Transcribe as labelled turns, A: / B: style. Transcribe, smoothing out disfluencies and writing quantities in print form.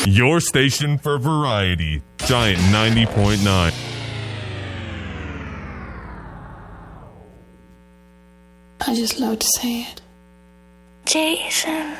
A: Your station for variety. Giant 90.9.
B: I just love to say it.
C: Jason.